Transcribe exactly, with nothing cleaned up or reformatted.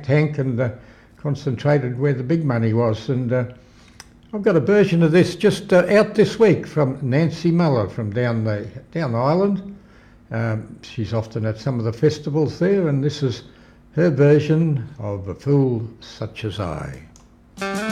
tank and uh, concentrated where the big money was. And uh, I've got a version of this just uh, out this week from Nancy Muller from down the down the island. Um, she's often at some of the festivals there, and this is her version of A Fool Such As I.